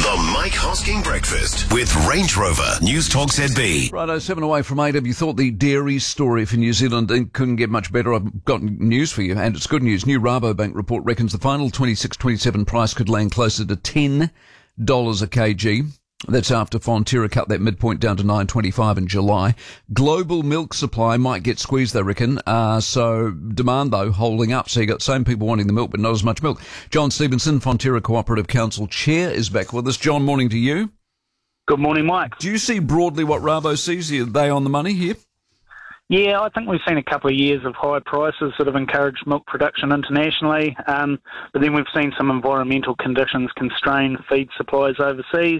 The Mike Hosking Breakfast with Range Rover News Talk ZB. Righto, 7 away from 8. Have you thought the dairy story for New Zealand couldn't get much better? I've got news for you, and it's good news. New Rabobank report reckons the final 26-27 price could land closer to $10 a kg. That's after Fonterra cut that midpoint down to $9.25 in July. Global milk supply might get squeezed, they reckon. So demand, though, holding up. So you got the same people wanting the milk, but not as much milk. John Stevenson, Fonterra Cooperative Council Chair, is back with us. John, morning to you. Good morning, Mike. Do you see broadly what Rabo sees? Are they on the money here? Yeah, I think we've seen a couple of years of high prices that have encouraged milk production internationally, but then we've seen some environmental conditions constrain feed supplies overseas.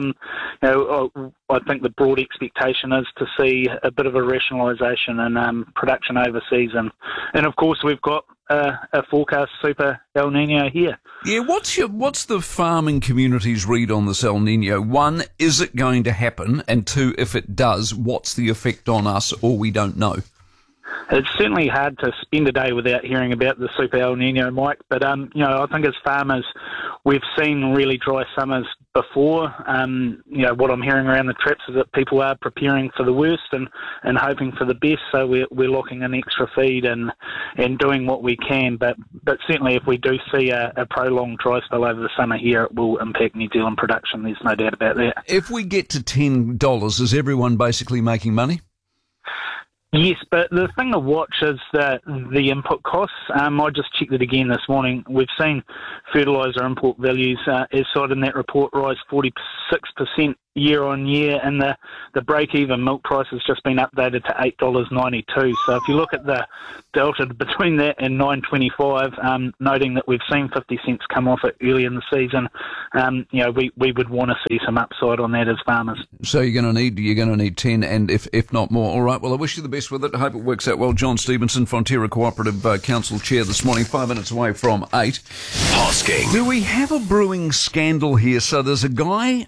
I think the broad expectation is to see a bit of a rationalisation in production overseas, and of course we've got a forecast super El Nino here. Yeah, what's the farming community's read on this El Nino? One, is it going to happen? And two, if it does, what's the effect on us, or we don't know? It's certainly hard to spend a day without hearing about the super El Nino, Mike, but I think as farmers we've seen really dry summers before. What I'm hearing around the traps is that people are preparing for the worst and hoping for the best, so we're locking in extra feed and doing what we can, but certainly if we do see a prolonged dry spell over the summer here, it will impact New Zealand production, there's no doubt about that. If we get to $10, is everyone basically making money? Yes, but the thing to watch is the input costs. I just checked it again this morning. We've seen fertiliser import values, as cited in that report, rise 46% year on year, and the break-even milk price has just been updated to $8.92. So if you look at the delta between that and $9.25, noting that we've seen 50 cents come off it early in the season, we would want to see some upside on that as farmers. So you're going to need 10, and if not more. All right. Well, I wish you the best with it. I hope it works out well. John Stevenson, Fonterra Cooperative Council Chair, this morning, 5 minutes away from 8. Hosking. Do we have a brewing scandal here? So there's a guy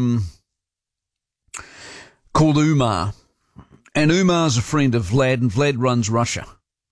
called Umar, and Umar's a friend of Vlad, and Vlad runs Russia.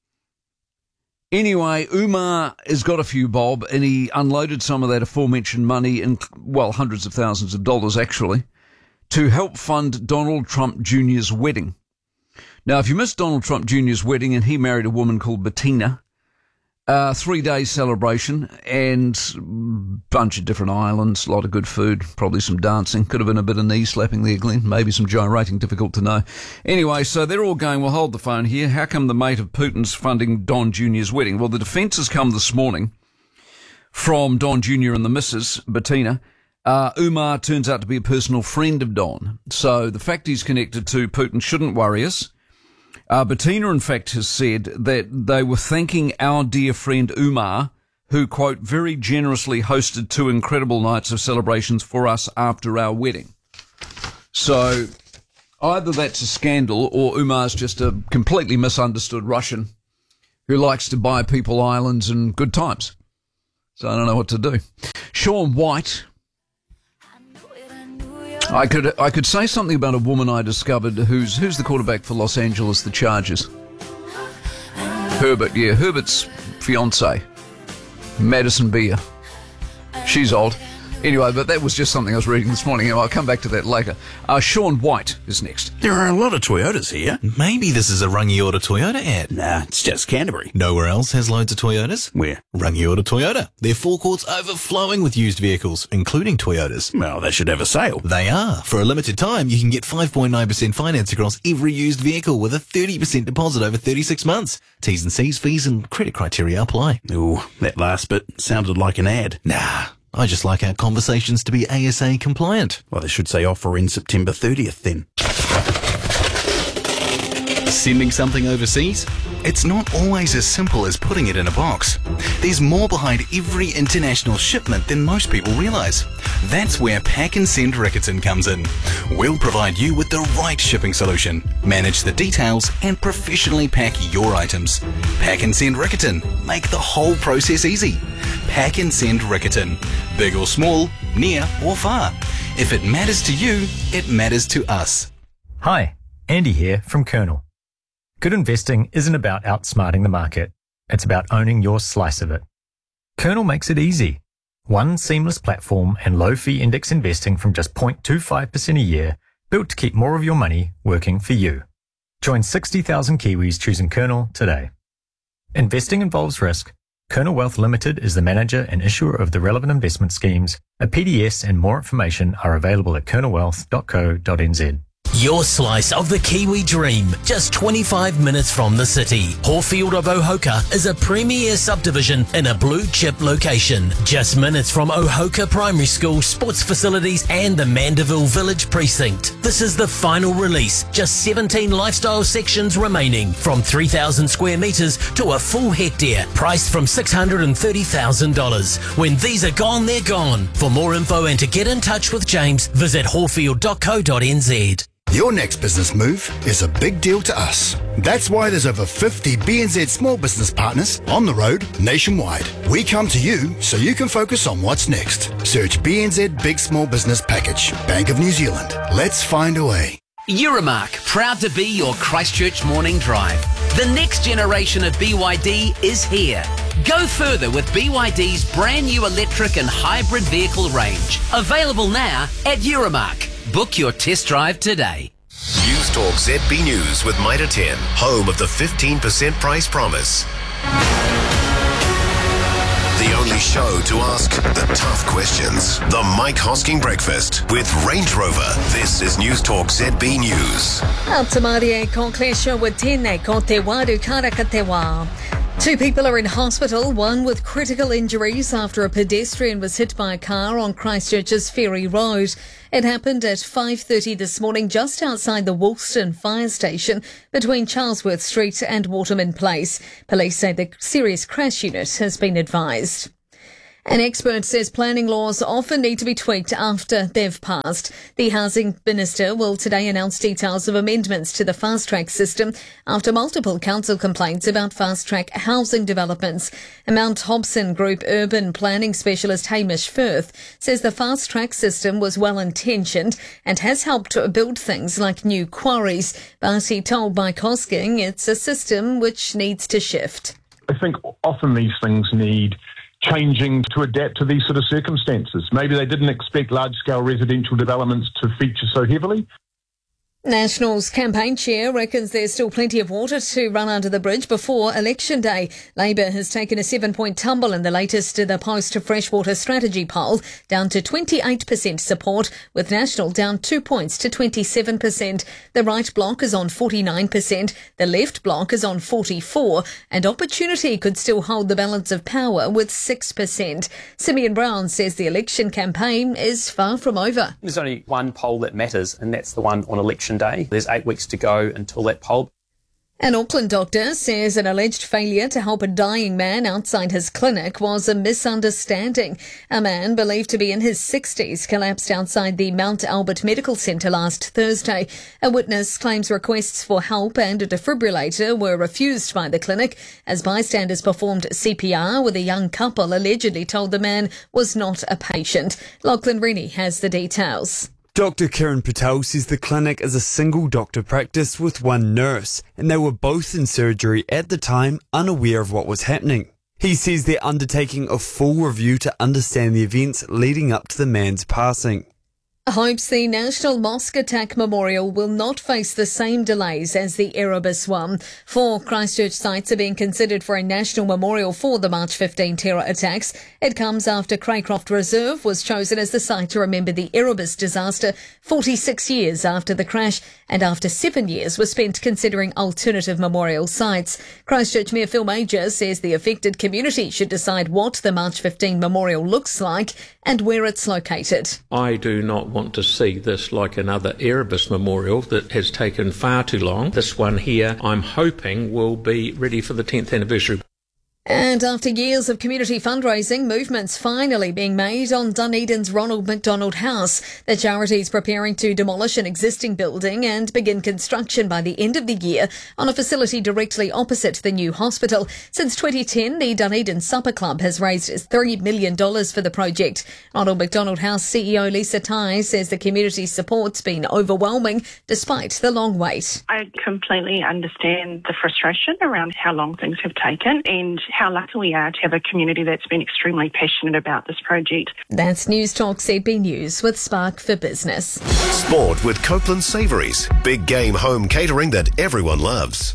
Anyway, Umar has got a few bob, and he unloaded some of that aforementioned money, hundreds of thousands of dollars actually, to help fund Donald Trump Jr.'s wedding. Now, if you missed Donald Trump Jr.'s wedding, and he married a woman called Bettina, 3-day celebration and bunch of different islands, a lot of good food, probably some dancing. Could have been a bit of knee slapping there, Glenn. Maybe some gyrating, difficult to know. Anyway, so they're all going, well, hold the phone here. How come the mate of Putin's funding Don Jr.'s wedding? Well, the defence has come this morning from Don Jr. and the missus, Bettina. Umar turns out to be a personal friend of Don. So the fact he's connected to Putin shouldn't worry us. Bettina, in fact, has said that they were thanking our dear friend Umar, who, quote, very generously hosted 2 incredible nights of celebrations for us after our wedding. So either that's a scandal or Umar's just a completely misunderstood Russian who likes to buy people islands and good times. So I don't know what to do. Sean White. I could say something about a woman I discovered who's the quarterback for Los Angeles, the Chargers. Herbert, yeah, Herbert's fiancée, Madison Beer. She's odd. Anyway, but that was just something I was reading this morning, and I'll come back to that later. Sean White is next. There are a lot of Toyotas here. Maybe this is a Rangiora Toyota ad. Nah, it's just Canterbury. Nowhere else has loads of Toyotas? Where? Rangiora Toyota. Their forecourt's overflowing with used vehicles, including Toyotas. Well, they should have a sale. They are. For a limited time, you can get 5.9% finance across every used vehicle with a 30% deposit over 36 months. T's and C's, fees and credit criteria apply. Ooh, that last bit sounded like an ad. Nah. I just like our conversations to be ASA compliant. Well, they should say offer in September 30th then. Sending something overseas? It's not always as simple as putting it in a box. There's more behind every international shipment than most people realise. That's where Pack and Send Riccarton comes in. We'll provide you with the right shipping solution, manage the details and professionally pack your items. Pack and Send Riccarton. Make the whole process easy. Pack and Send Riccarton. Big or small, near or far. If it matters to you, it matters to us. Hi, Andy here from Kernel. Good investing isn't about outsmarting the market. It's about owning your slice of it. Kernel makes it easy. One seamless platform and low-fee index investing from just 0.25% a year, built to keep more of your money working for you. Join 60,000 Kiwis choosing Kernel today. Investing involves risk. Kernel Wealth Limited is the manager and issuer of the relevant investment schemes. A PDS and more information are available at kernelwealth.co.nz. Your slice of the Kiwi dream, just 25 minutes from the city. Horfield of Ohoka is a premier subdivision in a blue chip location. Just minutes from Ohoka Primary School, sports facilities and the Mandeville Village Precinct. This is the final release, just 17 lifestyle sections remaining, from 3,000 square metres to a full hectare, priced from $630,000. When these are gone, they're gone. For more info and to get in touch with James, visit horfield.co.nz. Your next business move is a big deal to us. That's why there's over 50 BNZ small business partners on the road nationwide. We come to you so you can focus on what's next. Search BNZ Big Small Business Package. Bank of New Zealand. Let's find a way. Euromark, proud to be your Christchurch morning drive. The next generation of BYD is here. Go further with BYD's brand new electric and hybrid vehicle range. Available now at Euromark. Book your test drive today. News Talk ZB News with Mitre 10, home of the 15% price promise. The only show to ask the tough questions. The Mike Hosking Breakfast with Range Rover. This is News Talk ZB News. Atamarie ko klesho wa tēnei ko te waru kara ka te wā. 2 people are in hospital, one with critical injuries after a pedestrian was hit by a car on Christchurch's Ferry Road. It happened at 5:30 this morning just outside the Woolston Fire Station between Charlesworth Street and Waterman Place. Police say the serious crash unit has been advised. An expert says planning laws often need to be tweaked after they've passed. The Housing Minister will today announce details of amendments to the fast-track system after multiple council complaints about fast-track housing developments. Mount Hobson Group urban planning specialist Hamish Firth says the fast-track system was well-intentioned and has helped build things like new quarries, but he told Mike Hosking it's a system which needs to shift. I think often these things need changing to adapt to these sort of circumstances. Maybe they didn't expect large-scale residential developments to feature so heavily. National's campaign chair reckons there's still plenty of water to run under the bridge before Election Day. Labor has taken a 7-point tumble in the latest The Post Freshwater Strategy poll, down to 28% support, with National down 2 points to 27%. The right bloc is on 49%, the left bloc is on 44%, and Opportunity could still hold the balance of power with 6%. Simeon Brown says the election campaign is far from over. There's only one poll that matters, and that's the one on Election Day. There's 8 weeks to go until that poll. An Auckland doctor says an alleged failure to help a dying man outside his clinic was a misunderstanding. A man believed to be in his 60s collapsed outside the Mount Albert Medical Centre last Thursday. A witness claims requests for help and a defibrillator were refused by the clinic as bystanders performed CPR with a young couple allegedly told the man was not a patient. Lachlan Rennie has the details. Dr. Kiran Patel says the clinic is a single doctor practice with one nurse, and they were both in surgery at the time, unaware of what was happening. He says they're undertaking a full review to understand the events leading up to the man's passing. Hopes the National Mosque Attack Memorial will not face the same delays as the Erebus one. 4 Christchurch sites are being considered for a national memorial for the March 15 terror attacks. It comes after Craycroft Reserve was chosen as the site to remember the Erebus disaster 46 years after the crash and after 7 years was spent considering alternative memorial sites. Christchurch Mayor Phil Major says the affected community should decide what the March 15 memorial looks like and where it's located. I do not want to see this like another Erebus memorial that has taken far too long. This one here, I'm hoping, will be ready for the 10th anniversary. And after years of community fundraising, movement's finally being made on Dunedin's Ronald McDonald House. The charity's preparing to demolish an existing building and begin construction by the end of the year on a facility directly opposite the new hospital. Since 2010, the Dunedin Supper Club has raised $3 million for the project. Ronald McDonald House CEO Lisa Tai says the community's support's been overwhelming despite the long wait. I completely understand the frustration around how long things have taken and how lucky we are to have a community that's been extremely passionate about this project. That's News Talk ZB News with Spark for Business. Sport with Copeland Savouries. Big game home catering that everyone loves.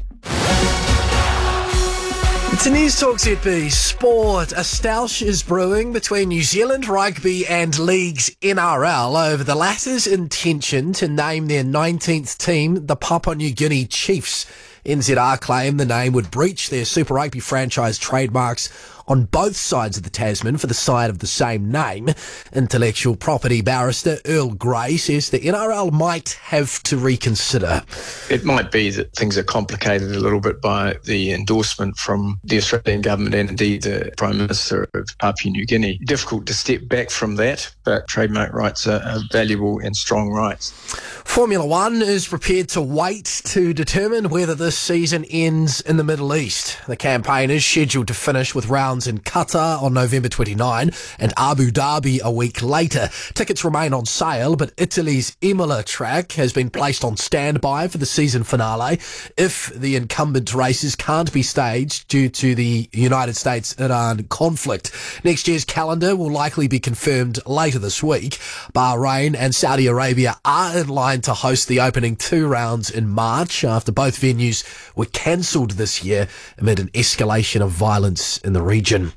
It's a News Talk ZB Sport. A stoush is brewing between New Zealand Rugby and League's NRL over the latter's intention to name their 19th team the Papua New Guinea Chiefs. NZR claim the name would breach their Super Rugby franchise trademarks on both sides of the Tasman for the side of the same name. Intellectual property barrister Earl Grey says the NRL might have to reconsider. It might be that things are complicated a little bit by the endorsement from the Australian government and indeed the Prime Minister of Papua New Guinea. Difficult to step back from that, but trademark rights are valuable and strong rights. Formula One is prepared to wait to determine whether this season ends in the Middle East. The campaign is scheduled to finish with rounds in Qatar on November 29 and Abu Dhabi a week later. Tickets remain on sale, but Italy's Imola track has been placed on standby for the season finale if the incumbent races can't be staged due to the United States-Iran conflict. Next year's calendar will likely be confirmed later this week. Bahrain and Saudi Arabia are in line to host the opening 2 rounds in March after both venues were cancelled this year amid an escalation of violence in the region.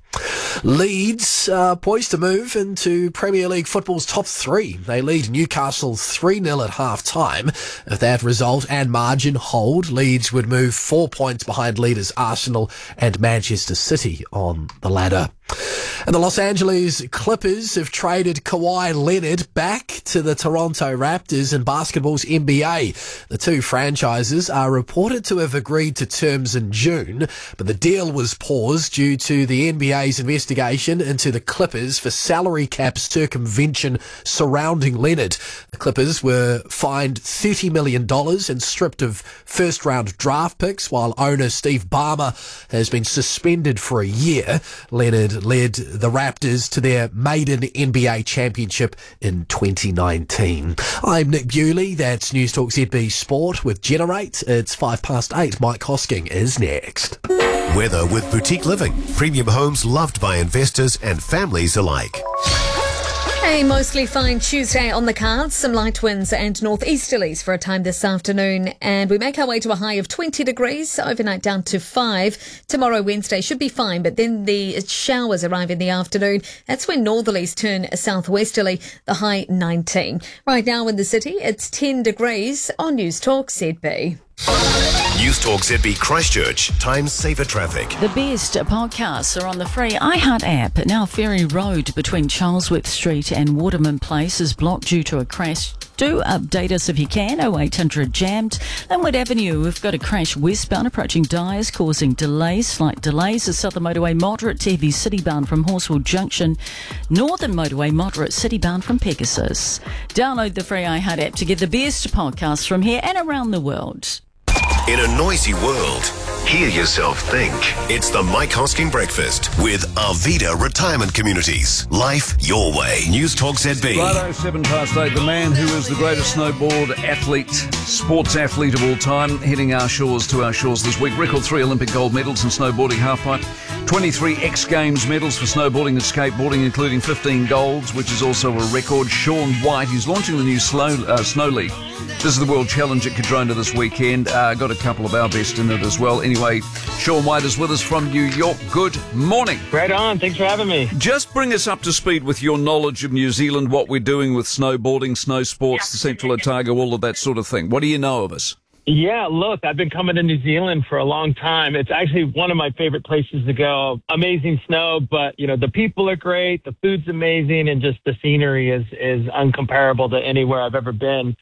Leeds are poised to move into Premier League football's top 3. They lead Newcastle 3-0 at half-time. If that result and margin hold, Leeds would move 4 points behind leaders Arsenal and Manchester City on the ladder. And the Los Angeles Clippers have traded Kawhi Leonard back to the Toronto Raptors in basketball's NBA. The two franchises are reported to have agreed to terms in June, but the deal was paused due to the NBA's investigation into the Clippers for salary cap circumvention surrounding Leonard. The Clippers were fined $30 million and stripped of first-round draft picks, while owner Steve Ballmer has been suspended for a year. Leonard led the Raptors to their maiden NBA championship in 2019. I'm Nick Bewley. That's News Talk ZB Sport with Generate. It's 8:05. Mike Hosking is next. Weather with Boutique Living. Premium homes loved by investors and families alike. A mostly fine Tuesday on the cards, some light winds and northeasterlies for a time this afternoon, and we make our way to a high of 20 degrees, overnight down to 5. Tomorrow, Wednesday, should be fine, but then the showers arrive in the afternoon. That's when northerlies turn southwesterly, the high 19. Right now in the city, it's 10 degrees on News Talk ZB. News Talk ZB Christchurch. Time saver traffic. The best podcasts are on the free iHeart app. Now Ferry Road between Charlesworth Street and Waterman Place is blocked due to a crash. Do update us if you can. 0800 jammed. Linwood Avenue, we've got a crash westbound approaching Dyers, causing delays, slight delays. The Southern Motorway moderate to heavy citybound from Horswell Junction. Northern Motorway moderate citybound from Pegasus. Download the free iHeart app to get the best podcasts from here and around the world. In a noisy world, hear yourself think. It's the Mike Hosking Breakfast with Arvida Retirement Communities. Life your way. News Talk ZB. Righto, 8:07. The man who is the greatest snowboard athlete, sports athlete of all time, heading to our shores this week. Record 3 Olympic gold medals in snowboarding halfpipe, 23 X Games medals for snowboarding and skateboarding, including 15 golds, which is also a record. Shaun White, he's launching the new Snow League. This is the World Challenge at Cadrona this weekend. Got a couple of our best in it as well. Anyway, Shaun White is with us from New York. Good morning. Right on. Thanks for having me. Just bring us up to speed with your knowledge of New Zealand, what we're doing with snowboarding, snow sports, the Central Otago, all of that sort of thing. What do you know of us? Yeah, look, I've been coming to New Zealand for a long time. It's actually one of my favorite places to go. Amazing snow, but, you know, the people are great, the food's amazing, and just the scenery is uncomparable to anywhere I've ever been.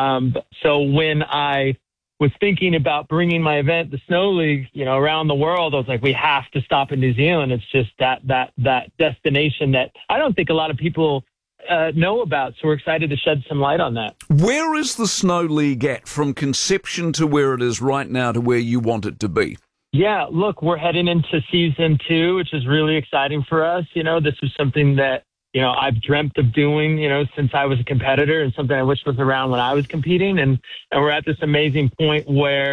So when I was thinking about bringing my event, the Snow League, you know, around the world, I was like, we have to stop in New Zealand. It's just that destination that I don't think a lot of people know about. So we're excited to shed some light on that. Where is the Snow League at from conception to where it is right now to where you want it to be? Yeah, look, we're heading into season 2, which is really exciting for us. You know, this is something that, you know, I've dreamt of doing, you know, since I was a competitor, and something I wish was around when I was competing. And we're at this amazing point where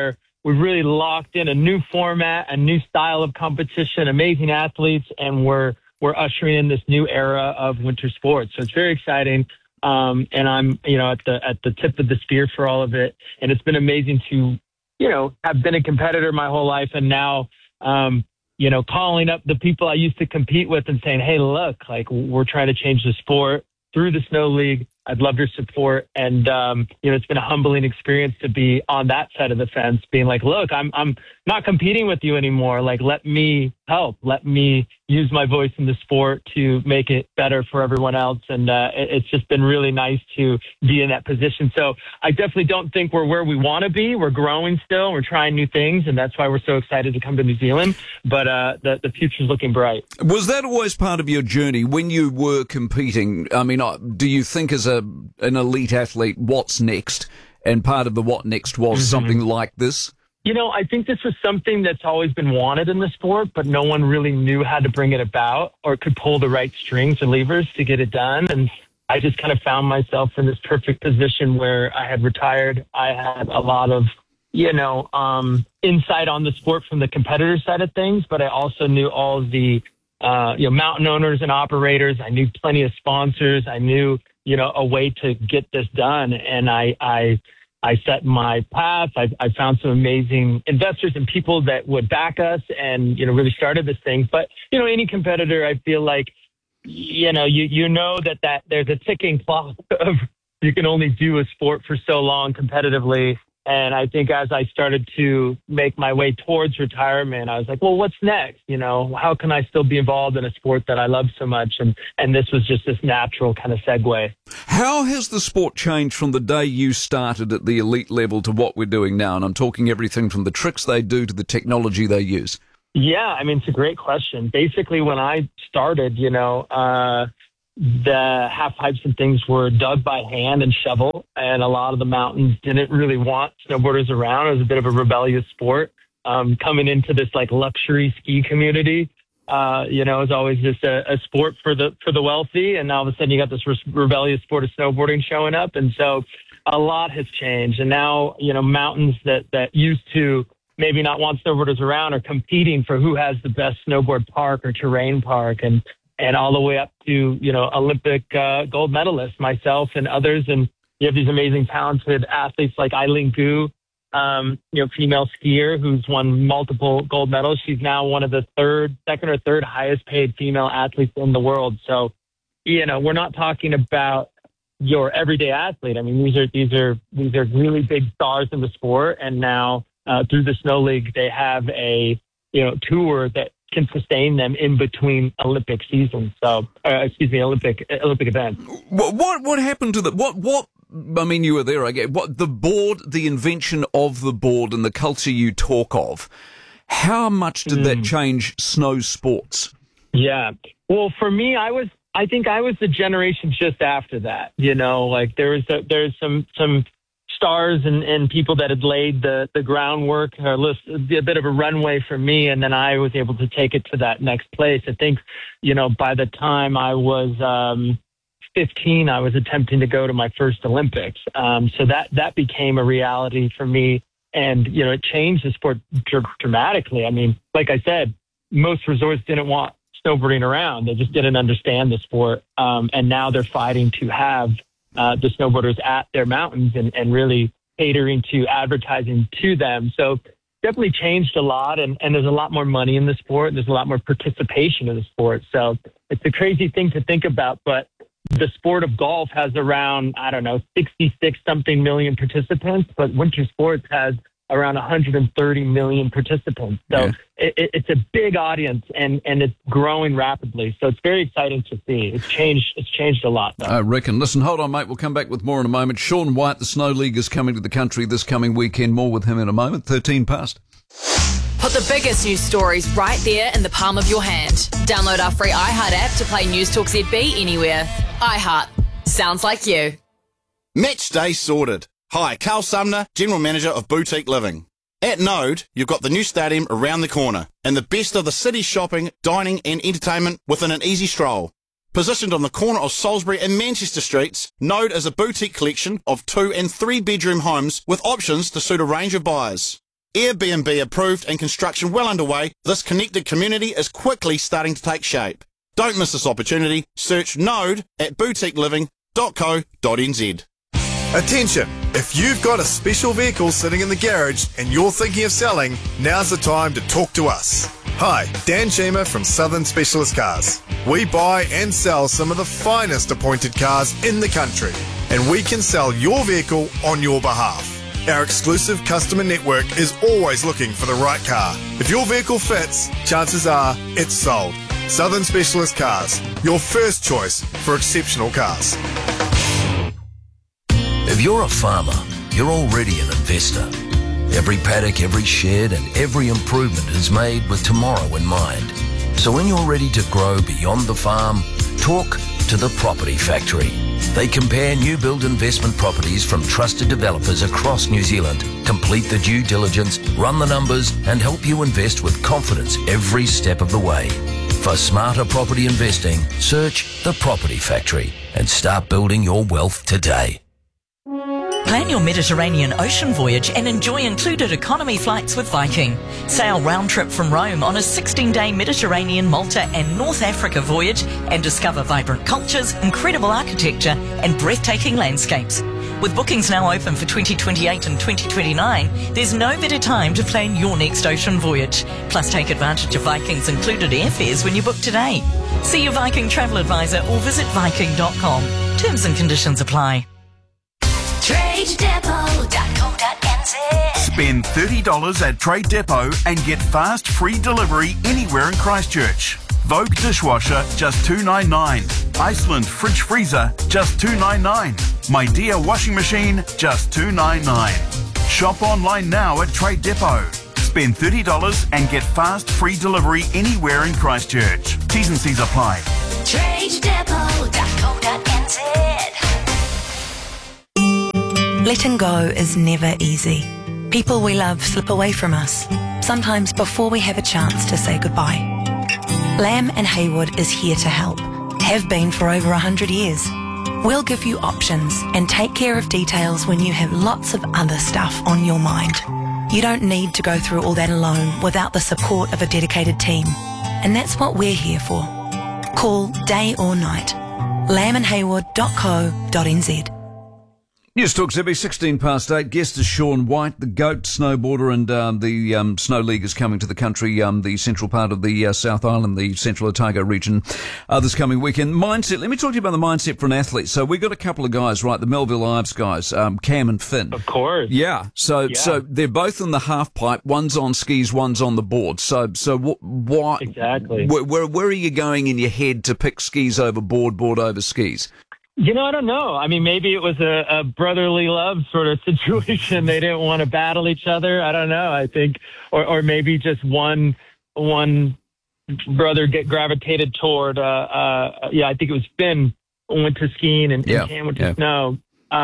we've really locked in a new format, a new style of competition, amazing athletes, and we're ushering in this new era of winter sports. So it's very exciting. And I'm, at the tip of the spear for all of it. And it's been amazing to, have been a competitor my whole life. And now, calling up the people I used to compete with and saying, hey, look, like we're trying to change the sport through the Snow League. I'd love your support. And, it's been a humbling experience to be on that side of the fence, being like, look, I'm not competing with you anymore. Like, let me help. Let me use my voice in the sport to make it better for everyone else. And it's just been really nice to be in that position. So I definitely don't think we're where we want to be. We're growing still. We're trying new things. And that's why we're so excited to come to New Zealand. But the future's looking bright. Was that always part of your journey when you were competing? I mean, do you think as an elite athlete, what's next? And part of the what next was something like this? I think this was something that's always been wanted in the sport, but no one really knew how to bring it about or could pull the right strings or levers to get it done. And I just kind of found myself in this perfect position where I had retired. I had a lot of, insight on the sport from the competitor side of things, but I also knew all of the, mountain owners and operators. I knew plenty of sponsors. I knew, a way to get this done. And I set my path. I found some amazing investors and people that would back us and, really started this thing. But, any competitor, I feel like, that there's a ticking clock of you can only do a sport for so long competitively. And I think as I started to make my way towards retirement, I was like, well, what's next? How can I still be involved in a sport that I love so much? And this was just this natural kind of segue. How has the sport changed from the day you started at the elite level to what we're doing now? And I'm talking everything from the tricks they do to the technology they use. Yeah, I mean, it's a great question. Basically, when I started, the half pipes and things were dug by hand and shovel, and a lot of the mountains didn't really want snowboarders around. It was a bit of a rebellious sport. Coming into this like luxury ski community, it's always just a sport for the wealthy, and now all of a sudden you got this rebellious sport of snowboarding showing up, and so a lot has changed. And now mountains that used to maybe not want snowboarders around are competing for who has the best snowboard park or terrain park, and all the way up to, Olympic gold medalists, myself and others. And you have these amazing talented athletes like Eileen Gu, female skier who's won multiple gold medals. She's now one of the second or third highest paid female athletes in the world. So, we're not talking about your everyday athlete. I mean, these are really big stars in the sport. And now through the Snow League, they have a, tour that can sustain them in between Olympic seasons. So, Olympic events. What happened to what? I mean, you were there. I guess what the board, the invention of the board, and the culture you talk of. How much did that change snow sports? Yeah. Well, for me, I think I was the generation just after that. There's some stars and people that had laid the groundwork, or a bit of a runway for me, and then I was able to take it to that next place. I think, by the time I was 15, I was attempting to go to my first Olympics. So that became a reality for me, and, it changed the sport dramatically. I mean, like I said, most resorts didn't want snowboarding around. They just didn't understand the sport. And now they're fighting to have the snowboarders at their mountains and really catering to advertising to them. So definitely changed a lot, and there's a lot more money in the sport. There's a lot more participation in the sport. So it's a crazy thing to think about, but the sport of golf has around, 66 something million participants, but winter sports has around 130 million participants. So it's a big audience, and it's growing rapidly. So it's very exciting to see. It's changed a lot, though. I reckon. Listen, hold on, mate. We'll come back with more in a moment. Shaun White, the Snow League, is coming to the country this coming weekend. More with him in a moment. 13 past. Put the biggest news stories right there in the palm of your hand. Download our free iHeart app to play News Talk ZB anywhere. iHeart. Sounds like you. Match day sorted. Hi, Carl Sumner, General Manager of Boutique Living. At Node, you've got the new stadium around the corner and the best of the city's shopping, dining and entertainment within an easy stroll. Positioned on the corner of Salisbury and Manchester Streets, Node is a boutique collection of 2- and 3-bedroom homes with options to suit a range of buyers. Airbnb approved and construction well underway, this connected community is quickly starting to take shape. Don't miss this opportunity. Search Node at boutiqueliving.co.nz. Attention! If you've got a special vehicle sitting in the garage and you're thinking of selling, now's the time to talk to us. Hi, Dan Sheamer from Southern Specialist Cars. We buy and sell some of the finest appointed cars in the country, and we can sell your vehicle on your behalf. Our exclusive customer network is always looking for the right car. If your vehicle fits, chances are it's sold. Southern Specialist Cars, your first choice for exceptional cars. If you're a farmer, you're already an investor. Every paddock, every shed and every improvement is made with tomorrow in mind. So when you're ready to grow beyond the farm, talk to the Property Factory. They compare new build investment properties from trusted developers across New Zealand, complete the due diligence, run the numbers and help you invest with confidence every step of the way. For smarter property investing, search the Property Factory and start building your wealth today. Plan your Mediterranean ocean voyage and enjoy included economy flights with Viking. Sail round trip from Rome on a 16-day Mediterranean, Malta and North Africa voyage and discover vibrant cultures, incredible architecture and breathtaking landscapes. With bookings now open for 2028 and 2029, there's no better time to plan your next ocean voyage. Plus take advantage of Viking's included airfares when you book today. See your Viking travel advisor or visit viking.com. Terms and conditions apply. TradeDepot.co.nz. Spend $30 at Trade Depot and get fast free delivery anywhere in Christchurch. Vogue dishwasher, just $2.99. Iceland fridge freezer, just $2.99. My Dear washing machine, just $2.99. Shop online now at Trade Depot. Spend $30 and get fast free delivery anywhere in Christchurch. T's and C's apply. TradeDepot.co.nz. Letting go is never easy. People we love slip away from us, sometimes before we have a chance to say goodbye. Lamb and Haywood is here to help, have been for over 100 years. We'll give you options and take care of details when you have lots of other stuff on your mind. You don't need to go through all that alone without the support of a dedicated team. And that's what we're here for. Call day or night. lambandhaywood.co.nz. News Talk ZB, 8:16. Guest is Sean White, the GOAT snowboarder, and the Snow League is coming to the country, the central part of the South Island, the Central Otago region, this coming weekend. Mindset, let me talk to you about the mindset for an athlete. So we've got a couple of guys, right, the Melville Ives guys, Cam and Finn. Of course. Yeah, so they're both in the half pipe, one's on skis, one's on the board. So what? Exactly. Where are you going in your head to pick skis over board, board over skis? You know, I don't know. I mean, maybe it was a brotherly love sort of situation. They didn't want to battle each other. I don't know. I think, or maybe just one brother gravitated toward. I think it was Finn went to skiing and Cam went to snow.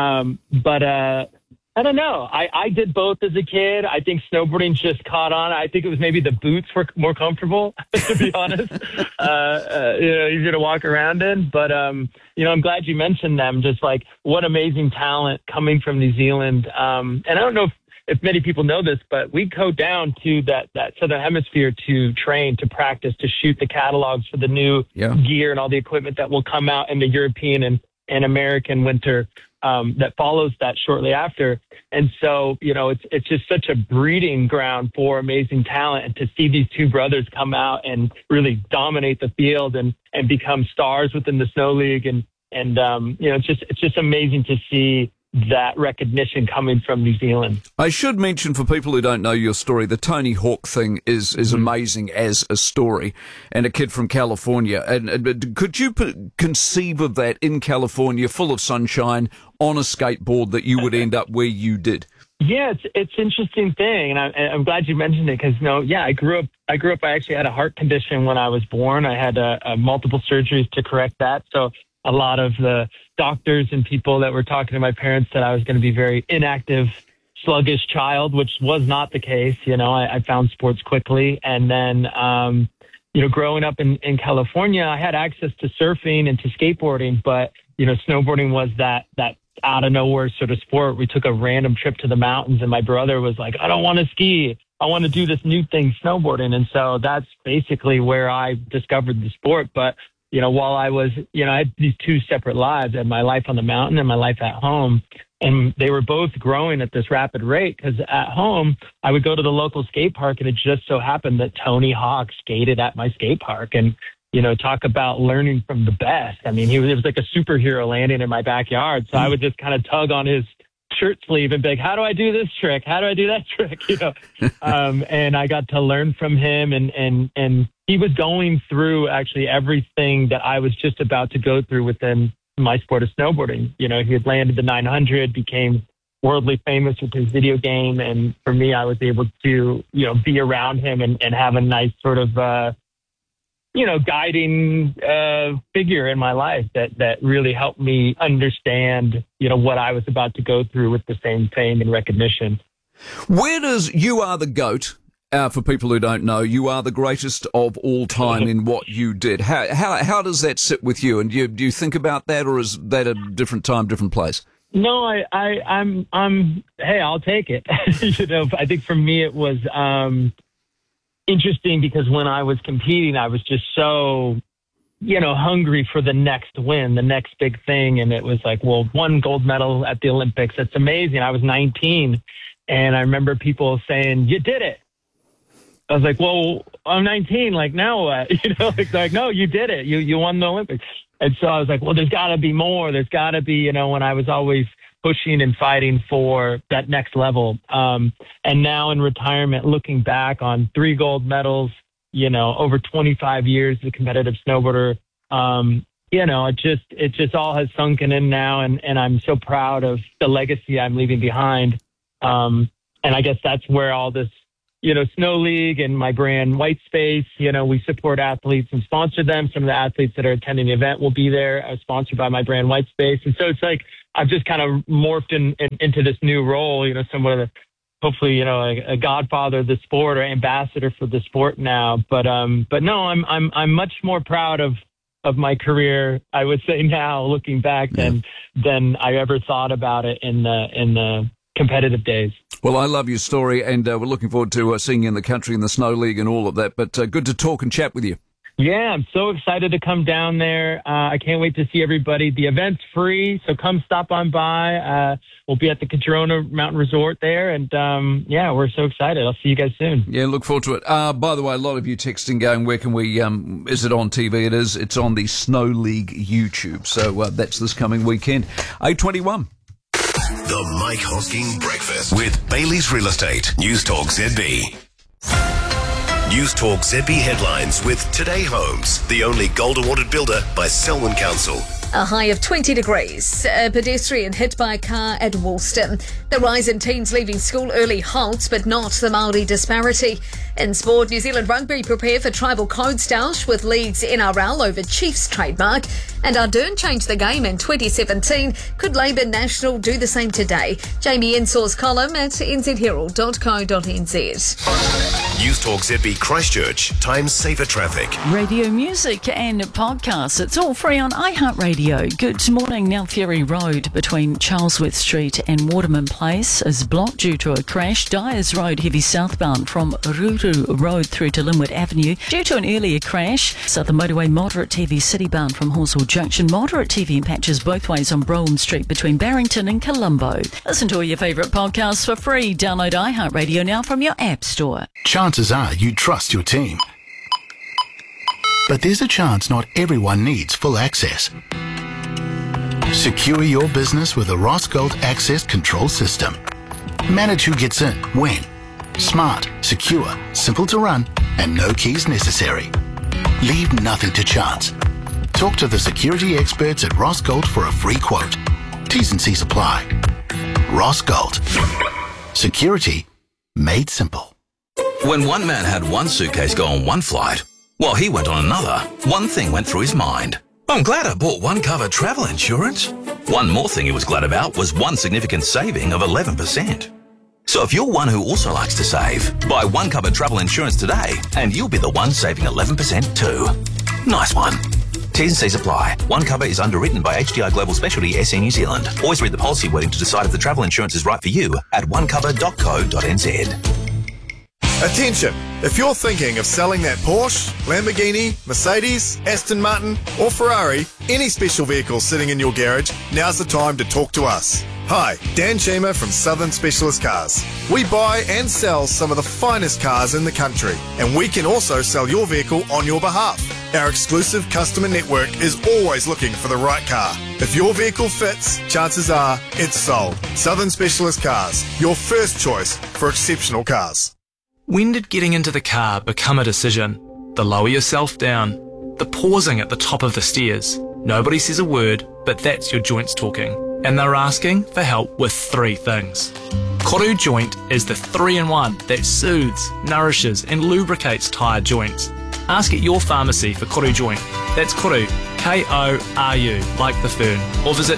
But I don't know. I did both as a kid. I think snowboarding just caught on. I think it was maybe the boots were more comfortable, to be honest. Easier to walk around in. But, I'm glad you mentioned them. Just like what amazing talent coming from New Zealand. And I don't know if many people know this, but we go down to that Southern Hemisphere to train, to practice, to shoot the catalogs for the new gear and all the equipment that will come out in the European and American winter. That follows that shortly after. And so, it's just such a breeding ground for amazing talent. And to see these two brothers come out and really dominate the field and become stars within the Snow League. And it's just amazing to see that recognition coming from New Zealand. I should mention for people who don't know your story, the Tony Hawk thing is amazing as a story, and a kid from California. And could you conceive of that in California, full of sunshine, on a skateboard, that you would end up where you did? Yeah, it's an interesting thing, and I'm glad you mentioned it because I grew up. I actually had a heart condition when I was born. I had multiple surgeries to correct that, so. A lot of the doctors and people that were talking to my parents said I was going to be very inactive, sluggish child, which was not the case. I found sports quickly. And then, growing up in California, I had access to surfing and to skateboarding, but, snowboarding was that out of nowhere sort of sport. We took a random trip to the mountains, and my brother was like, I don't want to ski. I want to do this new thing, snowboarding. And so that's basically where I discovered the sport. But, while I was, I had these two separate lives. I had my life on the mountain and my life at home. And they were both growing at this rapid rate, because at home, I would go to the local skate park, and it just so happened that Tony Hawk skated at my skate park. And, talk about learning from the best. I mean, it was like a superhero landing in my backyard. So I would just kind of tug on his shirt sleeve and be like, how do I do this trick? How do I do that trick? And I got to learn from him, and he was going through actually everything that I was just about to go through within my sport of snowboarding. He had landed the 900, became worldly famous with his video game. And for me, I was able to, be around him and have a nice sort of, guiding figure in my life that really helped me understand, what I was about to go through with the same fame and recognition. Where does You Are the GOAT, for people who don't know, you are the greatest of all time in what you did. How does that sit with you? And do you think about that, or is that a different time, different place? No, I'm hey, I'll take it. I think for me it was interesting, because when I was competing, I was just so, hungry for the next win, the next big thing. And it was like, well, one gold medal at the Olympics, that's amazing. I was 19. And I remember people saying, you did it. I was like, well, I'm 19. Like, now what? Like, no, you did it. You won the Olympics. And so I was like, well, there's got to be more. There's got to be, when I was always pushing and fighting for that next level. And now in retirement, looking back on 3 gold medals, over 25 years as a competitive snowboarder, it just all has sunken in now. And I'm so proud of the legacy I'm leaving behind. And I guess that's where all this, Snow League and my brand White Space, we support athletes and sponsor them. Some of the athletes that are attending the event will be there, sponsored by my brand White Space. And so it's like, I've just kind of morphed into this new role, somewhat of hopefully, a godfather of the sport or ambassador for the sport now. But no, I'm much more proud of my career, I would say now, looking back, than I ever thought about it in the competitive days. Well, I love your story, and we're looking forward to seeing you in the country in the Snow League and all of that. But good to talk and chat with you. Yeah, I'm so excited to come down there. I can't wait to see everybody. The event's free, so come stop on by. We'll be at the Cadrona Mountain Resort there, and we're so excited. I'll see you guys soon. Yeah, look forward to it. By the way, a lot of you texting going, where can we, is it on TV? It is. It's on the Snow League YouTube, so that's this coming weekend. 8:21. The Mike Hosking Breakfast with Bailey's Real Estate, News Talk ZB. News Talk ZB headlines with Today Homes, the only gold awarded builder by Selwyn Council. A high of 20 degrees. A pedestrian hit by a car at Woolston. The rise in teens leaving school early halts, but not the Māori disparity. In sport, New Zealand Rugby prepare for tribal code stoush with Leeds NRL over Chiefs trademark. And Ardern changed the game in 2017. Could Labour National do the same today? Jamie Ensaw's column at nzherald.co.nz. News Talk ZB Christchurch, time saver traffic. Radio music and podcasts. It's all free on iHeartRadio. Good morning. Now Ferry Road between Charlesworth Street and Waterman Place is blocked due to a crash. Dyers Road heavy southbound from Ruru Road through to Linwood Avenue due to an earlier crash. Southern Motorway moderate heavy citybound from Horsell Junction. Moderate heavy in patches both ways on Brougham Street between Barrington and Colombo. Listen to all your favourite podcasts for free. Download iHeartRadio now from your app store. Chances are you trust your team. But there's a chance not everyone needs full access. Secure your business with a Rossgold Access Control System. Manage who gets in, when. Smart, secure, simple to run, and no keys necessary. Leave nothing to chance. Talk to the security experts at Rossgold for a free quote. T's and C's apply. Rossgold. Security made simple. When one man had one suitcase go on one flight, while he went on another, one thing went through his mind. I'm glad I bought one cover travel insurance. One more thing he was glad about was one significant saving of 11%. So if you're one who also likes to save, buy one cover travel insurance today and you'll be the one saving 11% too. Nice one. T's and C's apply. One Cover is underwritten by HDI Global Specialty SE New Zealand. Always read the policy wording to decide if the travel insurance is right for you at onecover.co.nz. Attention! If you're thinking of selling that Porsche, Lamborghini, Mercedes, Aston Martin or Ferrari, any special vehicle sitting in your garage, now's the time to talk to us. Hi, Dan Chima from Southern Specialist Cars. We buy and sell some of the finest cars in the country, and we can also sell your vehicle on your behalf. Our exclusive customer network is always looking for the right car. If your vehicle fits, chances are it's sold. Southern Specialist Cars, your first choice for exceptional cars. When did getting into the car become a decision? The lower yourself down, the pausing at the top of the stairs. Nobody says a word, but that's your joints talking. And they're asking for help with 3 things. Koru Joint is the 3-in-1 that soothes, nourishes and lubricates tired joints. Ask at your pharmacy for Koru Joint. That's Koru, K-O-R-U, like the fern. Or visit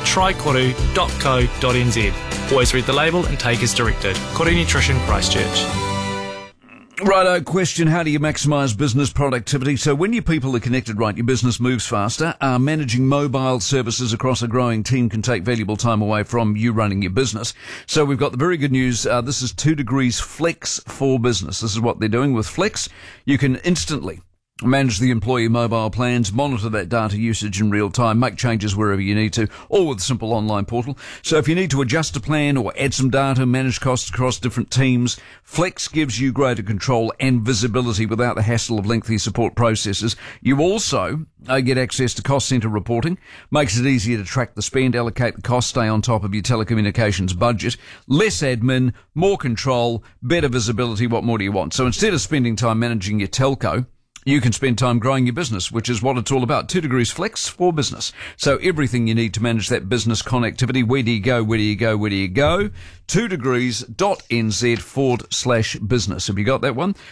trykoru.co.nz. Always read the label and take as directed. Koru Nutrition, Christchurch. Righto, question, how do you maximise business productivity? So when your people are connected right, your business moves faster. Managing mobile services across a growing team can take valuable time away from you running your business. So we've got the very good news. This is 2 Degrees Flex for Business. This is what they're doing with Flex. You can instantly manage the employee mobile plans, monitor that data usage in real time, make changes wherever you need to, all with a simple online portal. So if you need to adjust a plan or add some data, manage costs across different teams, Flex gives you greater control and visibility without the hassle of lengthy support processes. You also get access to cost centre reporting, makes it easier to track the spend, allocate the cost, stay on top of your telecommunications budget, less admin, more control, better visibility. What more do you want? So instead of spending time managing your telco, you can spend time growing your business, which is what it's all about. 2 Degrees Flex for Business. So everything you need to manage that business connectivity. Where do you go? Where do you go? Where do you go? 2degrees.nz/business. Have you got that one?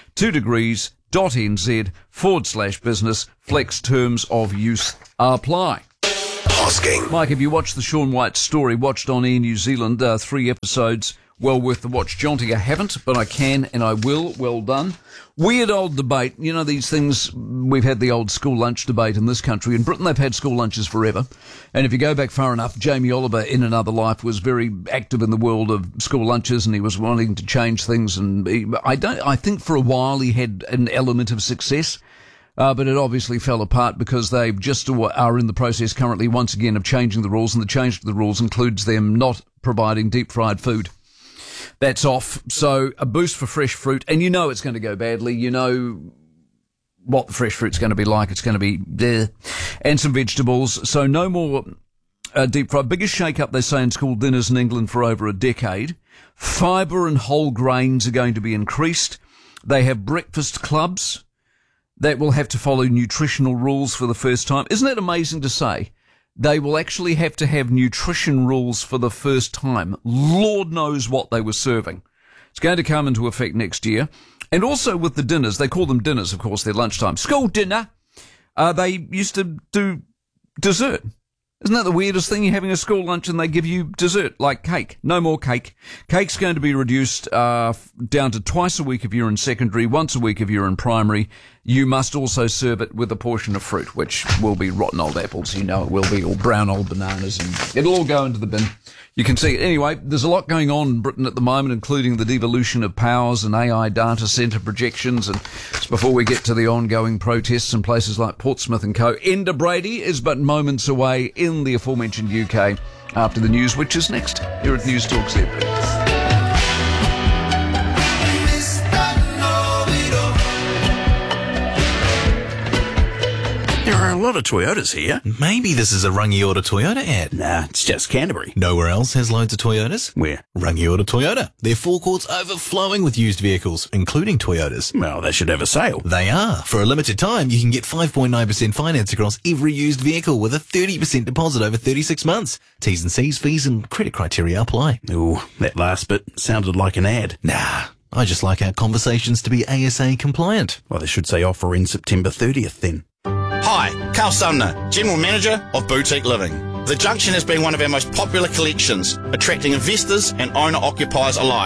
2degrees.nz/business. Flex terms of use apply. Hosking. Mike, have you watched the Shaun White story? Watched on Air New Zealand, 3 episodes. Well worth the watch. Jonty, I haven't, but I can and I will. Well done. Weird old debate. You know, these things, we've had the old school lunch debate in this country. In Britain, they've had school lunches forever. And if you go back far enough, Jamie Oliver in Another Life was very active in the world of school lunches and he was wanting to change things. And I think for a while he had an element of success. But it obviously fell apart because they just are in the process currently once again of changing the rules. And the change to the rules includes them not providing deep fried food. That's off. So a boost for fresh fruit. And you know it's going to go badly. You know what the fresh fruit's going to be like. It's going to be there. And some vegetables. So no more deep fried. Biggest shake-up, they say, in school dinners in England for over a decade. Fibre and whole grains are going to be increased. They have breakfast clubs that will have to follow nutritional rules for the first time. Isn't that amazing to say? They will actually have to have nutrition rules for the first time. Lord knows what they were serving. It's going to come into effect next year. And also with the dinners, they call them dinners, of course, they're lunchtime. School dinner. They used to do dessert. Isn't that the weirdest thing? You're having a school lunch and they give you dessert, like cake. No more cake. Cake's going to be reduced down to twice a week if you're in secondary, once a week if you're in primary. You must also serve it with a portion of fruit, which will be rotten old apples, you know it will be, or brown old bananas, and it'll all go into the bin. You can see it. Anyway, there's a lot going on in Britain at the moment, including the devolution of powers and AI data centre projections. And before we get to the ongoing protests in places like Portsmouth and co, Enda Brady is but moments away in the aforementioned UK after the news, which is next here at News Talk ZB. There are a lot of Toyotas here. Maybe this is a Rangiora Toyota ad. Nah, it's just Canterbury. Nowhere else has loads of Toyotas? Where? Rangiora Toyota. Their forecourt's overflowing with used vehicles, including Toyotas. Well, they should have a sale. They are. For a limited time, you can get 5.9% finance across every used vehicle with a 30% deposit over 36 months. T's and C's, fees and credit criteria apply. Ooh, that last bit sounded like an ad. Nah, I just like our conversations to be ASA compliant. Well, they should say offer in September 30th then. Hi, Carl Sumner, General Manager of Boutique Living. The Junction has been one of our most popular collections, attracting investors and owner-occupiers alike.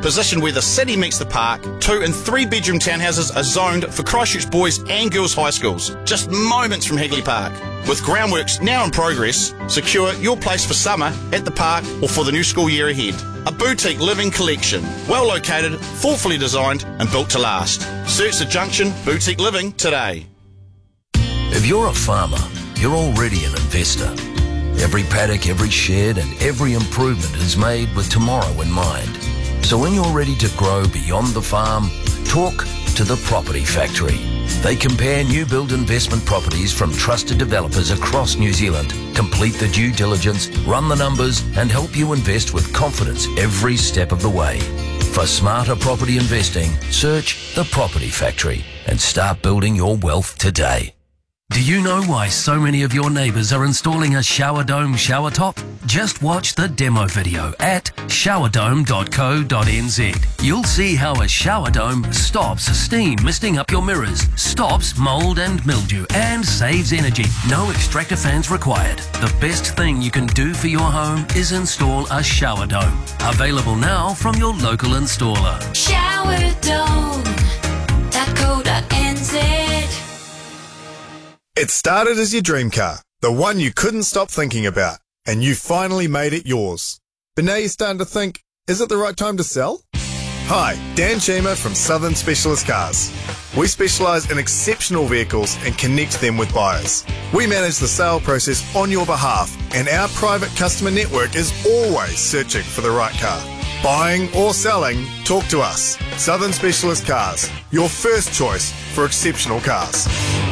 Positioned where the city meets the park, 2 and 3 bedroom townhouses are zoned for Christchurch boys and girls high schools, just moments from Hagley Park. With groundworks now in progress, secure your place for summer at the park or for the new school year ahead. A boutique living collection, well located, thoughtfully designed and built to last. Search the Junction Boutique Living today. If you're a farmer, you're already an investor. Every paddock, every shed and every improvement is made with tomorrow in mind. So when you're ready to grow beyond the farm, talk to the Property Factory. They compare new build investment properties from trusted developers across New Zealand, complete the due diligence, run the numbers and help you invest with confidence every step of the way. For smarter property investing, search the Property Factory and start building your wealth today. Do you know why so many of your neighbours are installing a shower dome shower top? Just watch the demo video at showerdome.co.nz. You'll see how a shower dome stops steam misting up your mirrors, stops mould and mildew, and saves energy. No extractor fans required. The best thing you can do for your home is install a shower dome. Available now from your local installer. Showerdome.co.nz. It started as your dream car, the one you couldn't stop thinking about, and you finally made it yours. But now you're starting to think, is it the right time to sell? Hi, Dan Chima from Southern Specialist Cars. We specialise in exceptional vehicles and connect them with buyers. We manage the sale process on your behalf, and our private customer network is always searching for the right car. Buying or selling, talk to us. Southern Specialist Cars, your first choice for exceptional cars.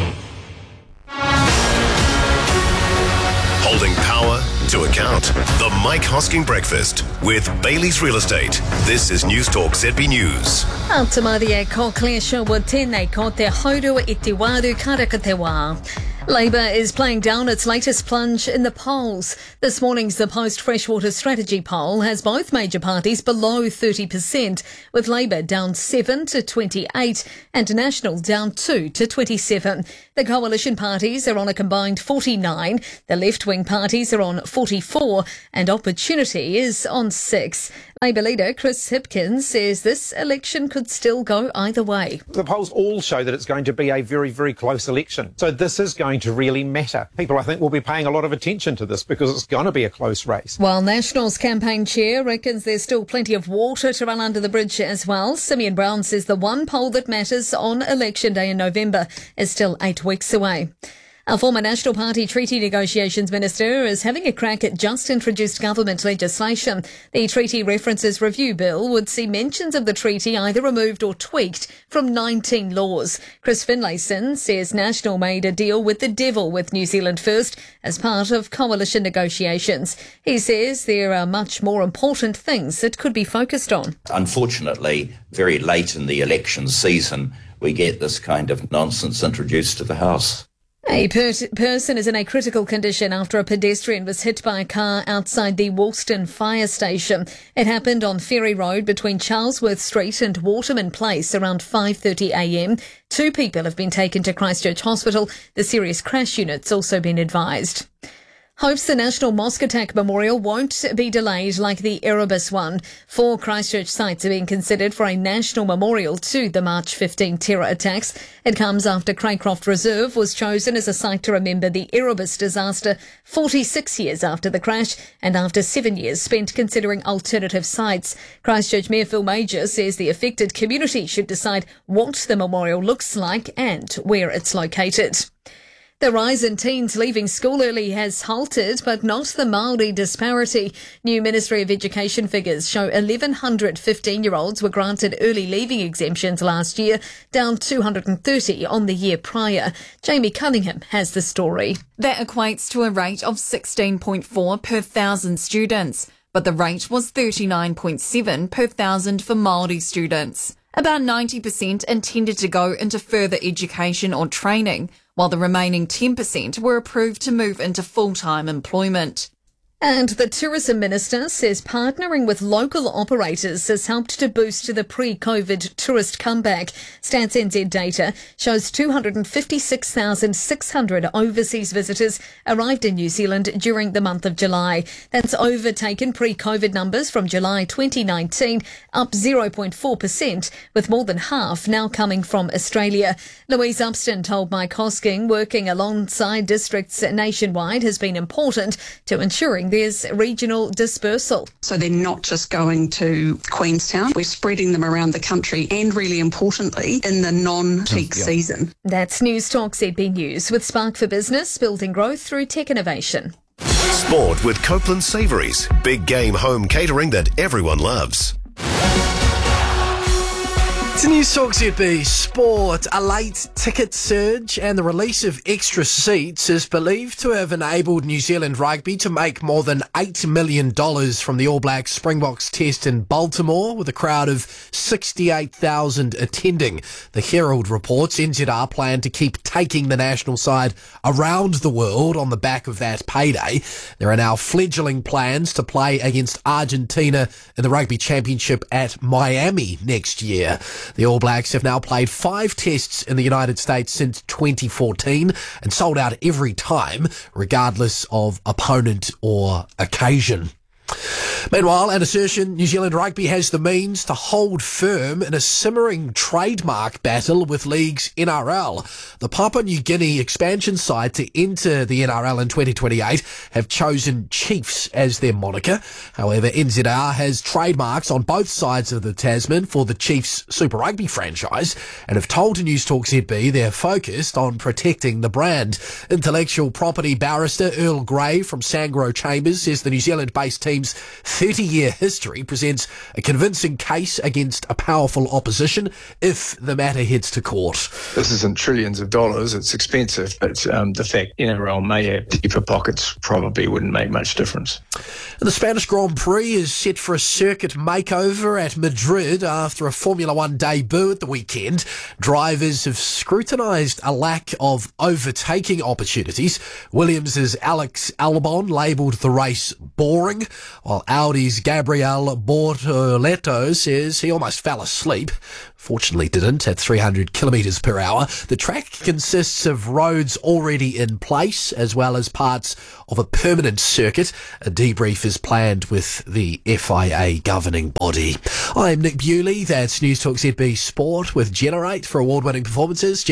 Holding power to account. The Mike Hosking Breakfast with Bailey's Real Estate. This is News Talk ZB News. Atamaria ko klesha wa tēnei ko te hauru I te wāru karaka te wā. Labour is playing down its latest plunge in the polls. This morning's The Post Freshwater Strategy poll has both major parties below 30%, with Labour down 7 to 28 and National down 2 to 27. The coalition parties are on a combined 49, the left-wing parties are on 44 and Opportunity is on 6. Labour leader Chris Hipkins says this election could still go either way. The polls all show that it's going to be a very, very close election. So this is going to really matter. People, I think, will be paying a lot of attention to this because it's going to be a close race. While National's campaign chair reckons there's still plenty of water to run under the bridge as well, Simeon Brown says the one poll that matters on election day in November is still 8 weeks away. Our former National Party Treaty Negotiations Minister is having a crack at just introduced government legislation. The Treaty References Review Bill would see mentions of the treaty either removed or tweaked from 19 laws. Chris Finlayson says National made a deal with the devil with New Zealand First as part of coalition negotiations. He says there are much more important things that could be focused on. Unfortunately, very late in the election season, we get this kind of nonsense introduced to the House. A person is in a critical condition after a pedestrian was hit by a car outside the Woolston Fire Station. It happened on Ferry Road between Charlesworth Street and Waterman Place around 5:30am. 2 people have been taken to Christchurch Hospital. The serious crash unit's also been advised. Hopes the National Mosque Attack Memorial won't be delayed like the Erebus one. 4 Christchurch sites are being considered for a national memorial to the March 15 terror attacks. It comes after Craycroft Reserve was chosen as a site to remember the Erebus disaster 46 years after the crash and after 7 years spent considering alternative sites. Christchurch Mayor Phil Major says the affected community should decide what the memorial looks like and where it's located. The rise in teens leaving school early has halted, but not the Māori disparity. New Ministry of Education figures show 1,100 15-year-olds were granted early leaving exemptions last year, down 230 on the year prior. Jamie Cunningham has the story. That equates to a rate of 16.4 per 1,000 students, but the rate was 39.7 per 1,000 for Māori students. About 90% intended to go into further education or training, while the remaining 10% were approved to move into full-time employment. And the Tourism Minister says partnering with local operators has helped to boost the pre-COVID tourist comeback. Stats NZ data shows 256,600 overseas visitors arrived in New Zealand during the month of July. That's overtaken pre-COVID numbers from July 2019, up 0.4%, with more than half now coming from Australia. Louise Upston told Mike Hosking working alongside districts nationwide has been important to ensuring there's regional dispersal. So they're not just going to Queenstown, we're spreading them around the country and, really importantly, in the non-peak season. That's News Talk ZB News with Spark for Business, building growth through tech innovation. Sport with Copeland Savouries. Big game home catering that everyone loves. To News Talk ZB Sport, a late ticket surge and the release of extra seats is believed to have enabled New Zealand Rugby to make more than $8 million from the All Blacks Springboks test in Baltimore, with a crowd of 68,000 attending. The Herald reports NZR plan to keep taking the national side around the world on the back of that payday. There are now fledgling plans to play against Argentina in the Rugby Championship at Miami next year. The All Blacks have now played 5 tests in the United States since 2014 and sold out every time, regardless of opponent or occasion. Meanwhile, an assertion New Zealand Rugby has the means to hold firm in a simmering trademark battle with league's NRL. The Papua New Guinea expansion side to enter the NRL in 2028 have chosen Chiefs as their moniker. However, NZR has trademarks on both sides of the Tasman for the Chiefs Super Rugby franchise and have told to News Talk ZB they're focused on protecting the brand. Intellectual property barrister Earl Grey from Sangro Chambers says the New Zealand-based team's 30-year history presents a convincing case against a powerful opposition if the matter heads to court. This isn't trillions of dollars, it's expensive, but the fact NRL may have deeper pockets probably wouldn't make much difference. And the Spanish Grand Prix is set for a circuit makeover at Madrid after a Formula One debut at the weekend. Drivers have scrutinised a lack of overtaking opportunities. Williams' Alex Albon labelled the race boring, while Audi's Gabriel Bortoleto says he almost fell asleep. Fortunately didn't at 300 kilometres per hour. The track consists of roads already in place as well as parts of a permanent circuit. A debrief is planned with the FIA governing body. I'm Nick Bewley. That's News Talk ZB Sport with Generate. For award-winning performances,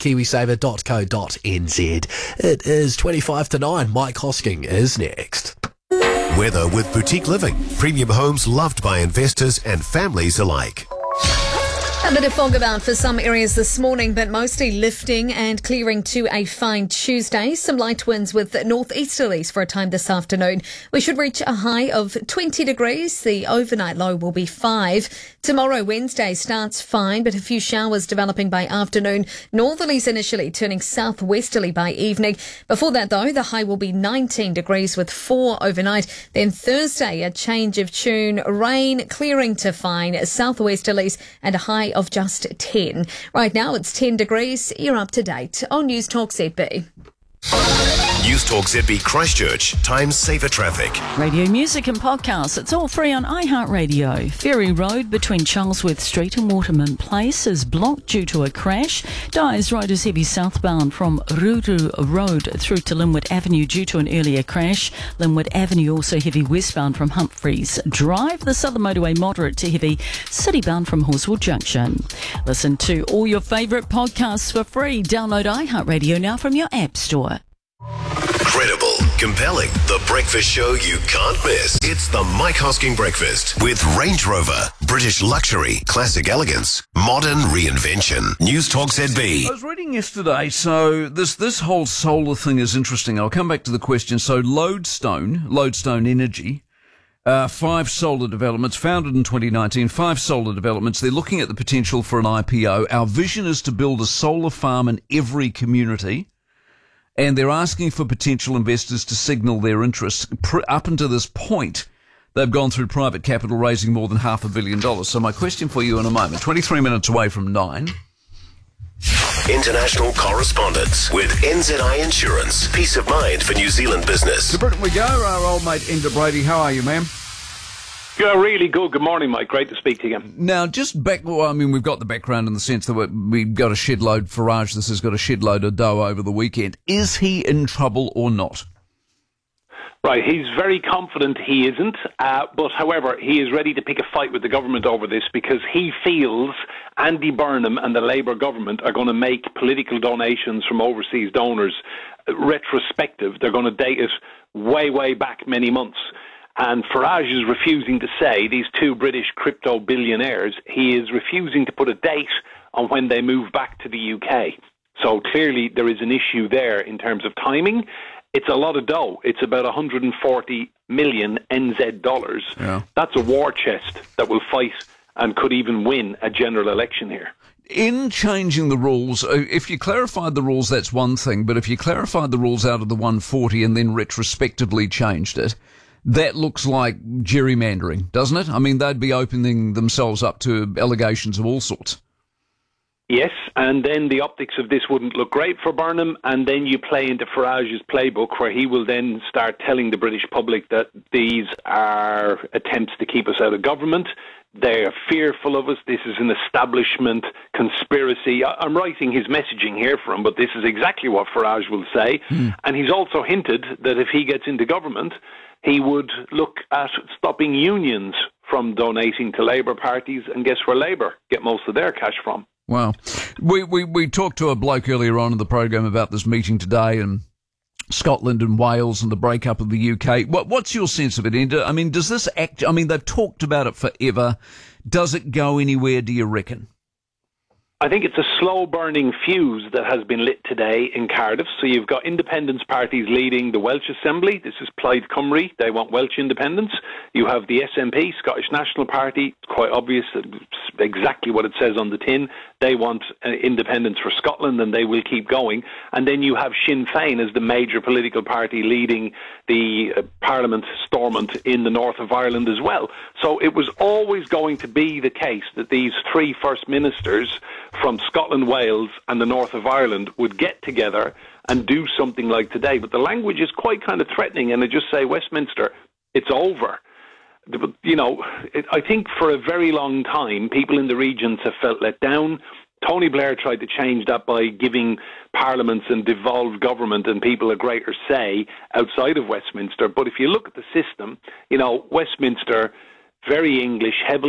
generatekiwisaver.co.nz. It is 25 to 9. Mike Hosking is next. Weather with Boutique Living. Premium homes loved by investors and families alike. A bit of fog about for some areas this morning, but mostly lifting and clearing to a fine Tuesday. Some light winds with northeasterlies for a time this afternoon. We should reach a high of 20 degrees. The overnight low will be 5. Tomorrow, Wednesday, starts fine, but a few showers developing by afternoon. Northerlies initially turning southwesterly by evening. Before that, though, the high will be 19 degrees with 4 overnight. Then Thursday, a change of tune. Rain clearing to fine, southwesterlies and a high of just 10. Right now it's 10 degrees. You're up to date on News Talk ZB. News Talk ZB Christchurch. Time saver traffic. Radio music and podcasts. It's all free on iHeartRadio. Ferry Road between Charlesworth Street and Waterman Place is blocked due to a crash. Dyes Road is heavy southbound from Ruru Road through to Linwood Avenue due to an earlier crash. Linwood Avenue also heavy westbound from Humphreys Drive. The Southern Motorway moderate to heavy citybound from Horswood Junction. Listen to all your favourite podcasts for free. Download iHeartRadio now from your app store. Credible, compelling, the breakfast show you can't miss. It's the Mike Hosking Breakfast with Range Rover, British luxury, classic elegance, modern reinvention. News Talk ZB. I was reading yesterday, so this whole solar thing is interesting. I'll come back to the question. So Lodestone Energy, 5 solar developments, founded in 2019, 5 solar developments. They're looking at the potential for an IPO. Our vision is to build a solar farm in every community. And they're asking for potential investors to signal their interest. Up until this point, they've gone through private capital, raising more than $500 million. So my question for you in a moment, 23 minutes away from 9. International correspondence with NZI Insurance. Peace of mind for New Zealand business. To Britain we go. Our old mate Enda Brady. How are you, ma'am? Yeah, really good. Good morning, Mike. Great to speak to you again. Now, just back, well, I mean, we've got the background in the sense that we've got a shed load, Farage, this has got a shed load of dough over the weekend. Is he in trouble or not? Right, he's very confident he isn't, but however, he is ready to pick a fight with the government over this because he feels Andy Burnham and the Labour government are going to make political donations from overseas donors retrospective. They're going to date it way, way back many months. And Farage is refusing to say, these two British crypto billionaires, he is refusing to put a date on when they move back to the UK. So clearly there is an issue there in terms of timing. It's a lot of dough. It's about 140 million NZ dollars. Yeah. That's a war chest that will fight and could even win a general election here. In changing the rules, if you clarified the rules, that's one thing. But if you clarified the rules out of the 140 and then retrospectively changed it, that looks like gerrymandering, doesn't it? I mean, they'd be opening themselves up to allegations of all sorts. Yes, and then the optics of this wouldn't look great for Burnham, and then you play into Farage's playbook where he will then start telling the British public that these are attempts to keep us out of government. They are fearful of us. This is an establishment conspiracy. I'm writing his messaging here for him, but this is exactly what Farage will say. And he's also hinted that if he gets into government, he would look at stopping unions from donating to Labour parties, and guess where Labour get most of their cash from? Wow. We talked to a bloke earlier on in the program about this meeting today and Scotland and Wales and the breakup of the UK. What's your sense of it, Enda? I mean, does this act... I mean, they've talked about it forever. Does it go anywhere, do you reckon? I think it's a slow-burning fuse that has been lit today in Cardiff. So you've got independence parties leading the Welsh Assembly. This is Plaid Cymru. They want Welsh independence. You have the SNP, Scottish National Party. It's quite obvious, exactly what it says on the tin. They want independence for Scotland, and they will keep going. And then you have Sinn Féin as the major political party leading the Parliament stormont in the north of Ireland as well. So it was always going to be the case that these three First Ministers from Scotland, Wales and the north of Ireland would get together and do something like today. But the language is quite kind of threatening, and they just say, Westminster, it's over. You know, I think for a very long time, people in the regions have felt let down. Tony Blair tried to change that by giving parliaments and devolved government and people a greater say outside of Westminster. But if you look at the system, you know, Westminster, very English, heavily